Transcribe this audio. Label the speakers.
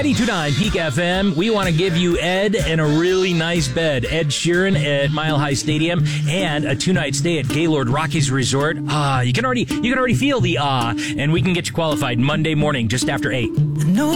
Speaker 1: 92.9 Peak FM. We want to give you Ed and a really nice bed. Ed Sheeran at Mile High Stadium and a 2-night stay at Gaylord Rockies Resort. You can already feel the and we can get you qualified Monday morning just after 8.
Speaker 2: No.